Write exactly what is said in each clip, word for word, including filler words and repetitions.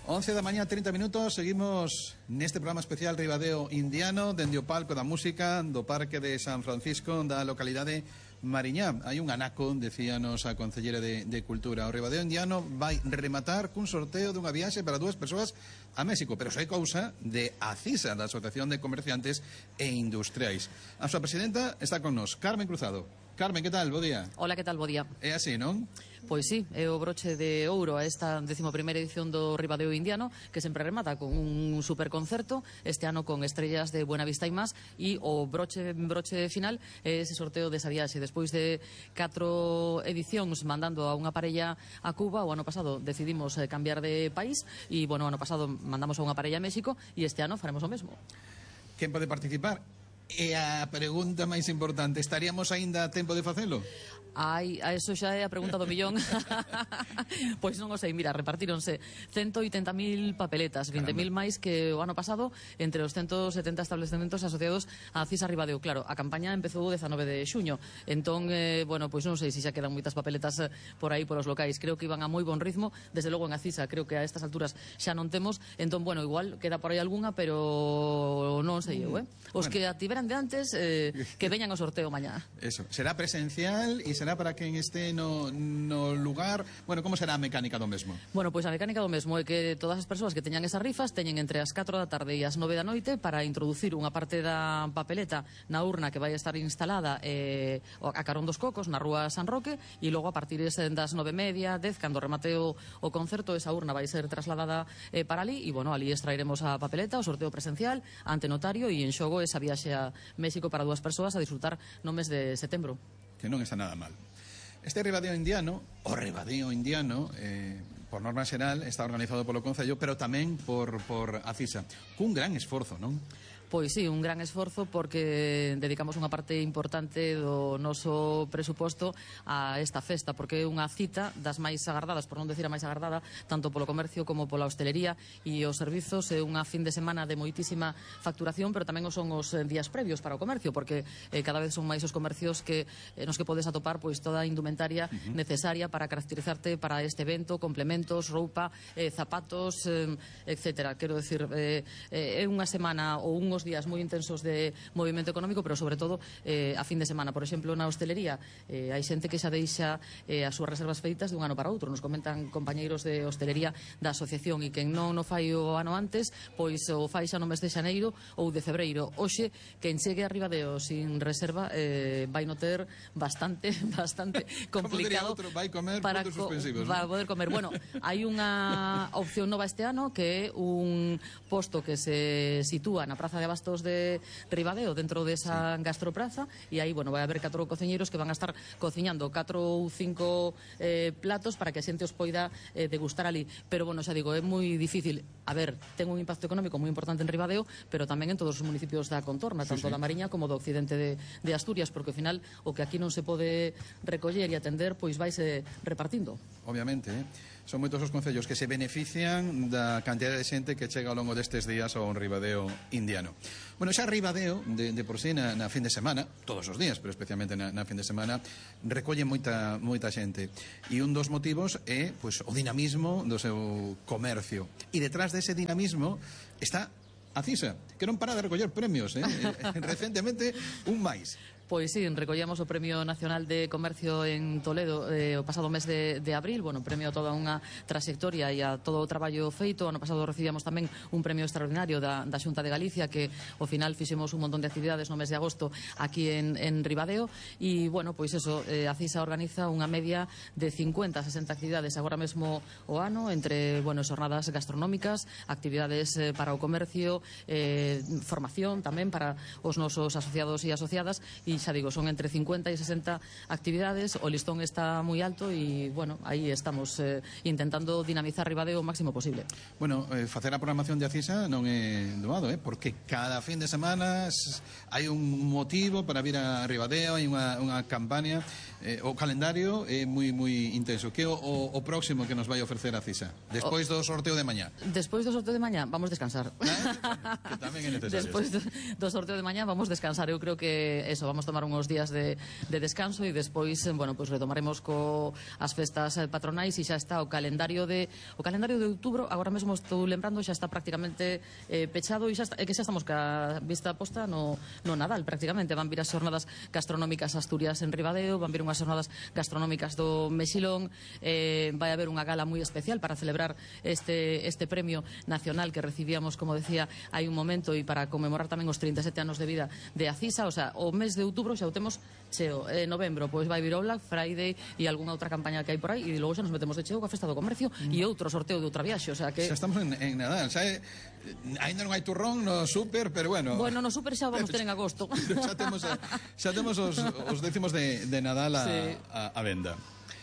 once da mañá, trinta minutos. Seguimos neste programa especial Ribadeo Indiano, dende o palco da música do Parque de San Francisco, da localidade Mariñá. Hai un anaco, decíanos a Concellera de, de Cultura. O Ribadeo Indiano vai rematar cun sorteo dunha viaxe para dúas persoas a México, pero sei cousa de ACISA, da Asociación de Comerciantes e Industriais. A súa presidenta está con nos, Carmen Cruzado. Carmen, que tal? Bo día. Hola, que tal? Bo día. É así, non? Pois sí, é o broche de ouro a esta decimoprimeira edición do Ribadeo Indiano, que sempre remata con un superconcerto, este ano con estrellas de Buenavista e más, e o broche broche final é ese sorteo desa viaxe. Despois de catro edicións mandando a unha parella a Cuba, o ano pasado decidimos cambiar de país, e, bueno, o ano pasado mandamos a unha parella a México, e este ano faremos o mesmo. Quen pode participar? E a pregunta máis importante, estaríamos aínda a tempo de facelo? Ai, a eso xa é a pregunta do millón. Pois non o sei, mira, repartíronse ciento oitenta mil papeletas, vinte mil máis que o ano pasado entre os ciento setenta establecementos asociados a ACISA Ribadeo. Claro, a campaña empezou o dezanove de xuño. Entón, eh, bueno, pois non sei se xa quedan moitas papeletas por aí por os locais. Creo que iban a moi bon ritmo, desde logo en ACISA creo que a estas alturas xa non temos. Entón, bueno, igual queda por aí algunha, pero non sei eu, eh? Os bueno. que a tiveran de antes, eh, que veñan ao sorteo mañá. Eso, será presencial e será para quen este no, no lugar. Bueno, como será a mecánica do mesmo? Bueno, pois a mecánica do mesmo é que todas as persoas que teñan esas rifas teñen entre as catro da tarde e as nove da noite para introducir unha parte da papeleta na urna que vai estar instalada eh, a carón dos Cocos, na rúa San Roque, e logo a partir das nove e media, dez, cando remate o, o concerto, esa urna vai ser trasladada eh, para ali, e, bueno, ali extraeremos a papeleta, o sorteo presencial ante notario, e en xogo esa viaxe a México para dúas persoas a disfrutar no mes de setembro. Que non está nada mal. Este Ribadeo Indiano, o Ribadeo Indiano, eh, por norma xeral, está organizado polo Concello, pero tamén por, por ACISA, cun gran esforzo, non? Pois sí, un gran esforzo, porque dedicamos unha parte importante do noso presuposto a esta festa, porque é unha cita das máis agardadas, por non decir a máis agardada, tanto polo comercio como pola hostelería e os servizos. É unha fin de semana de moitísima facturación, pero tamén son os días previos para o comercio, porque eh, cada vez son máis os comercios que eh, nos que podes atopar pois toda a indumentaria uh-huh. necesaria para caracterizarte para este evento, complementos, roupa, eh, zapatos, eh, etcétera. Quero decir, eh, eh, é unha semana ou unhos días moi intensos de movimento económico, pero sobre todo eh, a fin de semana. Por exemplo, na hostelería eh, hai xente que xa deixa eh, as súas reservas feitas de un ano para outro. Nos comentan compañeiros de hostelería da asociación, e quen non o fai o ano antes, pois o fai xa no mes de xaneiro ou de febreiro. Hoxe, quen chegue a Ribadeo sin reserva eh, vai no ter bastante bastante complicado outro, vai comer para puntos suspensivos, para ¿no? poder comer. Bueno, hai unha opción nova este ano, que é un posto que se sitúa na Praza de Bastos de Ribadeo, dentro desa sí. gastropraza, e aí, bueno, vai haber catro cociñeiros que van a estar cociñando catro ou cinco eh, platos para que a xente os poida eh, degustar ali. Pero, bueno, xa digo, é moi difícil. A ver, ten un impacto económico moi importante en Ribadeo, pero tamén en todos os municipios da contorna, tanto sí, sí. da Mariña como do occidente de, de Asturias, porque ao final o que aquí non se pode recoller e atender, pois vaise repartindo. Obviamente, eh? Son moitos os concellos que se benefician da cantidad de xente que chega ao longo destes días ao Ribadeo Indiano. Bueno, xa Ribadeo, de, de por sí, na, na fin de semana, todos os días, pero especialmente na, na fin de semana, recolle moita, moita xente. E un dos motivos é, pois, o dinamismo do seu comercio. E detrás dese dinamismo está ACISA, que non para de recoller premios, eh? Recentemente, un máis. Pois sí, recollemos o Premio Nacional de Comercio en Toledo eh, o pasado mes de, de abril. Bueno, premio a toda unha trayectoria e a todo o traballo feito. Ano pasado recibíamos tamén un premio extraordinario da, da Xunta de Galicia, que ao final fixemos un montón de actividades no mes de agosto aquí en, en Ribadeo. E, bueno, pois eso, eh, a CISA organiza unha media de cincuenta a sesenta actividades agora mesmo o ano, entre, bueno, xornadas gastronómicas, actividades eh, para o comercio, eh, formación tamén para os nosos asociados e asociadas, e xa digo, son entre cincuenta e sesenta actividades. O listón está moi alto e, bueno, aí estamos eh, intentando dinamizar Ribadeo o máximo posible. Bueno, eh, facer a programación de ACISA non é doado, eh, porque cada fin de semana hai un motivo para vir a Ribadeo, hai unha, unha campaña, eh, o calendario é moi moi intenso. Que o, o, o próximo que nos vai ofrecer ACISA despois do sorteo de mañá? Despois do sorteo de mañá vamos descansar. ¿Eh? Que tamén é necesario. Despois do, do sorteo de mañá vamos descansar. Eu creo que eso, vamos imos tomar uns días de, de descanso e despois, bueno, pois retomaremos co as festas patronais e xa está o calendario de o calendario de outubro, agora mesmo estou lembrando, xa está prácticamente eh, pechado e xa está, é que xa estamos ca vista posta no, no Nadal, prácticamente van vir as xornadas gastronómicas Asturias en Ribadeo, van vir unhas xornadas gastronómicas do Mexilón, eh, vai haber unha gala moi especial para celebrar este, este premio nacional que recibíamos, como decía, hai un momento e para conmemorar tamén os trinta e sete anos de vida de Acisa, o sea, o mes de outubro xa o temos cheo, eh, novembro, pois vai vir o Black Friday e algunha outra campaña que hai por aí e logo xa nos metemos de cheo coa festa do comercio mm. e outro sorteo de outra viaxe, o sea que... Xa estamos en, en Nadal, xa é... Ainda non hai turrón no súper, pero bueno... Bueno, no súper xa vamos ter en agosto. xa temos, xa temos os, os décimos de, de Nadal a, sí. a, a venda.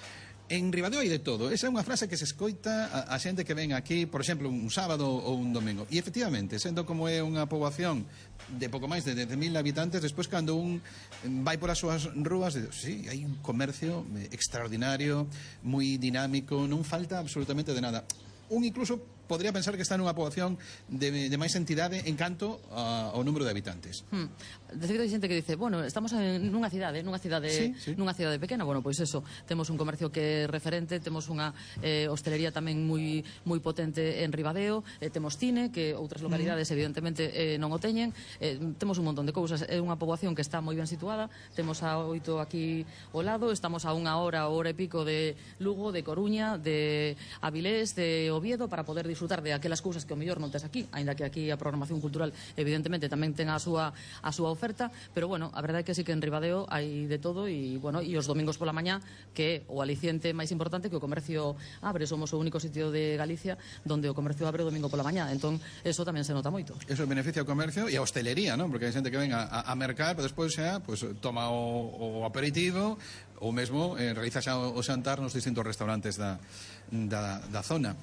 En Ribadeo hai de todo. Esa é unha frase que se escoita a, a xente que ven aquí, por exemplo, un sábado ou un domingo. E efectivamente, sendo como é unha poboación de pouco máis de dez mil habitantes, despois cando un vai por as súas rúas, de, sí, hai un comercio extraordinario, moi dinámico, non falta absolutamente de nada. Un incluso podría pensar que está nunha poboación de, de máis entidade en canto a, ao número de habitantes. Hmm. De feito, hai xente que dice, bueno, estamos en nunha cidade, nunha cidade, sí, sí. nunha cidade pequena, bueno, pois eso, temos un comercio que é referente, temos unha eh, hostelería tamén moi moi potente en Ribadeo, eh, temos cine, que outras localidades mm. evidentemente eh, non o teñen, eh, temos un montón de cousas, é unha poboación que está moi ben situada, temos a oito aquí ao lado, estamos a unha hora, hora e pico de Lugo, de Coruña, de Avilés, de Oviedo, para poder disfrutar de aquelas cousas que o mellor non tes aquí, aínda que aquí a programación cultural evidentemente tamén ten a súa a súa oferta, pero bueno, a verdade é que sí que en Ribadeo hai de todo e bueno, e os domingos pola mañá, que é o aliciente máis importante, que o comercio abre, somos o único sitio de Galicia donde o comercio abre o domingo pola mañá, entón eso tamén se nota moito. Eso beneficia o comercio e a hostelería, non? Porque hai xente que ven a, a mercar, pero despois xa, pues, toma o, o aperitivo ou mesmo eh, realiza xa o, o xantar nos distintos restaurantes da, da, da zona.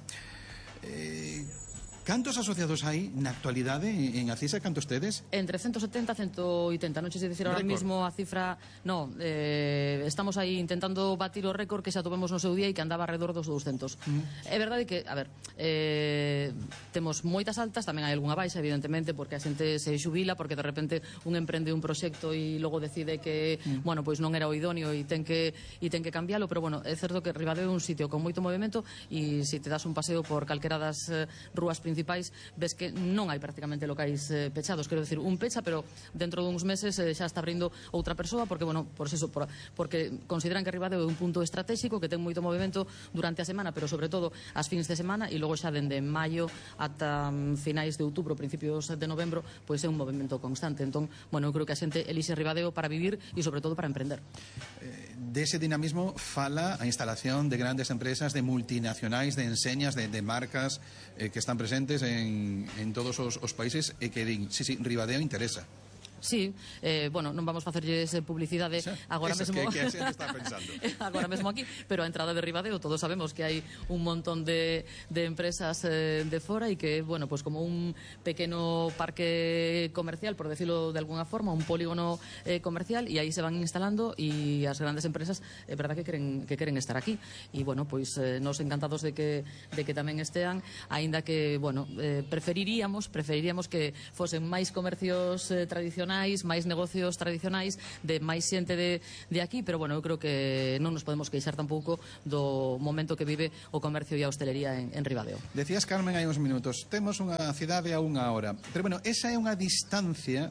Eh, cantos asociados hai na actualidade en Acisa? Cantos tedes? Entre ciento setenta e ciento oitenta, non sei se dicir ahora mismo a cifra, no, eh, estamos aí intentando batir o récord que xa tuvemos no seu día e que andaba alrededor dos douscentos. Mm. É verdade que, a ver, eh, temos moitas altas, tamén hai algunha baixa, evidentemente, porque a xente se xubila, porque de repente un emprende un proxecto e logo decide que, mm. bueno, pois non era o idóneo e ten que e ten que cambialo, pero bueno, é certo que Ribadeo é un sitio con moito movimento e se te das un paseo por calquera das eh, rúas principais ves que non hai prácticamente locais eh, pechados, quero decir, un pecha, pero dentro duns meses eh, xa está abrindo outra persoa, porque, bueno, por eso, por, porque consideran que Ribadeo é un punto estratégico, que ten moito movimento durante a semana, pero sobre todo as fins de semana, e logo xa dende maio ata um, finais de outubro, principios de novembro, pois é un movimento constante. Entón, bueno, eu creo que a xente elixe Ribadeo para vivir e sobre todo para emprender. Eh, de ese dinamismo fala a instalación de grandes empresas, de multinacionais, de enseñas, de, de marcas eh, que están presentes En, en todos os, os países e que din, sí, sí, Ribadeo interesa. Sí, eh, bueno, non vamos facerlles publicidade agora Eso, mesmo que, que a xente está pensando agora mesmo aquí, pero a entrada de Ribadeo todos sabemos que hai un montón de, de empresas eh, de fora e que, bueno, pues como un pequeno parque comercial, por decirlo de alguna forma, un polígono eh, comercial, e aí se van instalando e as grandes empresas é verdad que queren, que queren estar aquí e, bueno, pois eh, nos encantados de que, de que tamén estean, aínda que, bueno, eh, preferiríamos preferiríamos que fosen máis comercios eh, tradicionais, máis negocios tradicionais de máis xente de, de aquí, pero bueno, eu creo que non nos podemos queixar tampouco do momento que vive o comercio e a hostelería en, en Ribadeo. Decías, Carmen, hai uns minutos, temos unha cidade a unha hora, pero bueno, esa é unha distancia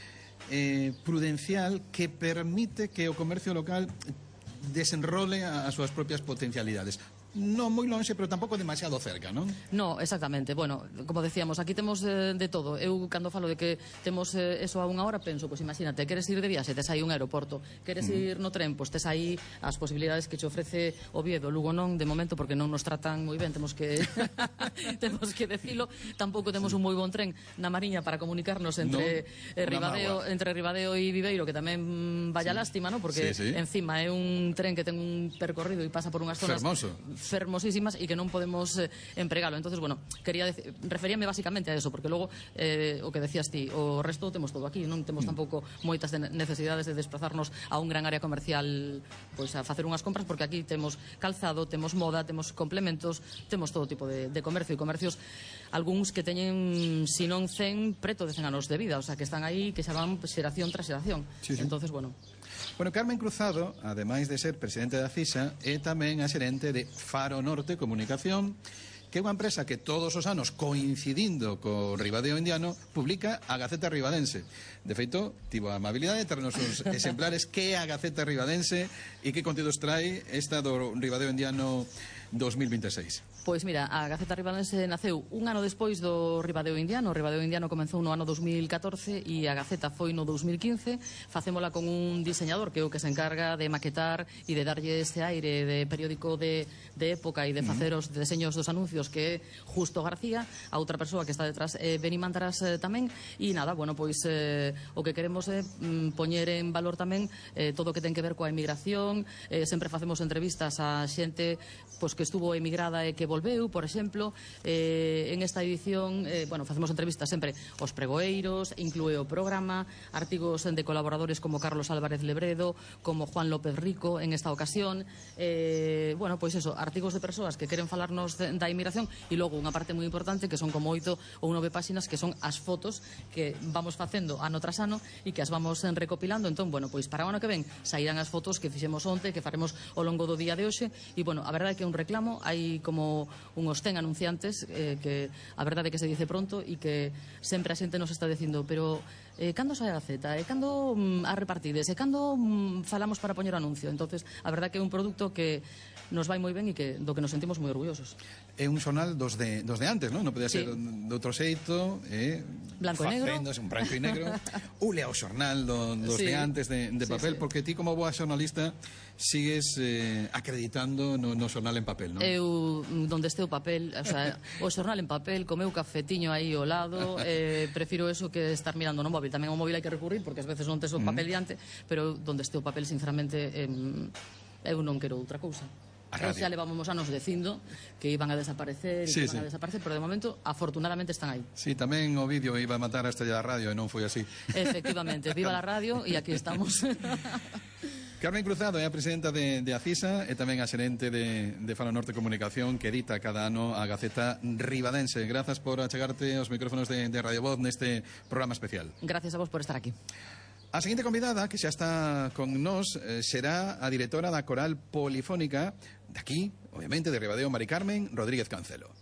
eh, prudencial que permite que o comercio local desenrole as súas propias potencialidades. Non moi lonxe, pero tampouco demasiado cerca, non? No, exactamente. Bueno, como decíamos, aquí temos eh, de todo. Eu, cando falo de que temos eh, eso a unha hora, penso, pois imagínate, queres ir de viaxe, tes aí un aeroporto. Queres mm. ir no tren, pois tes aí as posibilidades que che ofrece Oviedo. Lugo non, de momento, porque non nos tratan moi ben, temos que temos que decilo. Tampouco temos sí. un moi bon tren na Mariña para comunicarnos entre no, eh, Ribadeo, entre Ribadeo e Viveiro, que tamén vaya sí. lástima, non? Porque sí, sí. encima é un tren que ten un percorrido e pasa por unhas zonas fermoso. fermosísimas e que non podemos eh, empregalo. Entonces, bueno, quería decir, referíame basicamente a eso, porque logo eh, o que decías ti, o resto temos todo aquí, non temos tampouco moitas de necesidades de desplazarnos a un gran área comercial pois a facer unhas compras, porque aquí temos calzado, temos moda, temos complementos, temos todo tipo de, de comercio e comercios algúns que teñen, si non cen, preto de cen anos de vida, o sea, que están aí, que xa van xeración tras xeración. Sí, sí. Entonces, bueno. Bueno, Carmen Cruzado, ademais de ser presidente da CISA, é tamén a xerente de Faro Norte Comunicación, que é unha empresa que todos os anos, coincidindo co Ribadeo Indiano, publica a Gaceta Ribadense. De feito, tivo a amabilidade de ternos os exemplares que é a Gaceta Ribadense e que contidos trae esta do Ribadeo Indiano dos mil vinte e seis. Pois mira, a Gaceta Ribadense naceu un ano despois do Ribadeo Indiano. O Ribadeo Indiano comenzou no ano dos mil catorce e a Gaceta foi no dos mil quince. Facémola con un diseñador que é o que se encarga de maquetar e de darlle este aire de periódico de, de época e de facer os deseños dos anuncios, que é Justo García. A outra persoa que está detrás é Beni Mantaras eh, tamén. E nada, bueno, pois eh, o que queremos é mm, poñer en valor tamén eh, todo o que ten que ver coa emigración. Eh, sempre facemos entrevistas a xente pois que estuvo emigrada e que volveu, por exemplo. Eh, en esta edición, eh, bueno, facemos entrevistas sempre aos pregoeiros, inclúe o programa, artigos de colaboradores como Carlos Álvarez Lebredo, como Juan López Rico en esta ocasión. Eh, bueno, pois eso, artigos de persoas que queren falarnos de, da inmigración, e logo unha parte moi importante que son como oito ou nove páxinas que son as fotos que vamos facendo ano tras ano e que as vamos recopilando. Entón, bueno, pois para o ano que ven sairán as fotos que fixemos onte, que faremos ao longo do día de hoxe. E bueno, a verdade é que é un reclamo, hai como unhos cen anunciantes eh, que a verdade é que se dice pronto e que sempre a xente nos está dicindo, pero eh, cando sae a Gaceta, e cando mm, a repartides, e cando mm, falamos para poñer o anuncio. Entonces, a verdade é que é un produto que nos vai moi ben e que do que nos sentimos moi orgullosos. É un xornal dos de, dos de antes, non? Non podía Sí. ser de outro xeito, eh, Blanco e negro. facéndose un branco e negro. Ule ao xornal do, dos Sí. de antes de, de Sí, papel, sí. porque ti como boa xornalista sigues eh, acreditando no, no xornal en papel, non? Eu, donde este o papel, o sea, o xornal en papel, comeu cafetiño aí ao lado, eh, prefiro eso que estar mirando no móvil. Tamén ao móvil hai que recurrir, porque ás veces non tes o papel diante, pero donde este o papel, sinceramente, eh, eu non quero outra cousa. A Eu radio. xa levamos anos dicindo que iban a desaparecer, Sí, que iban sí. a desaparecer, pero de momento, afortunadamente, están aí. Sí, tamén o vídeo iba a matar a estrella da radio e non foi así. Efectivamente, viva la radio e aquí estamos. Carmen Cruzado é a presidenta de, de ACISA e tamén a xerente de, de Faro Norte Comunicación, que edita cada ano a Gaceta Ribadense. Grazas por achegarte aos micrófonos de, de Radio Voz neste programa especial. Gracias a vos por estar aquí. A seguinte convidada, que xa está con nós, eh, será a directora da Coral Polifónica de aquí, obviamente, de Ribadeo, Mari Carmen Rodríguez Cancelo.